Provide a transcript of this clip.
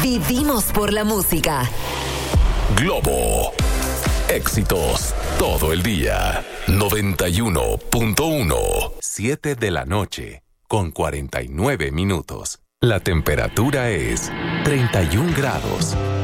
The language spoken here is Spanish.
Vivimos por la música. Globo. Éxitos todo el día. 91.1. 7 de la noche con 49 minutos. La temperatura es 31 grados.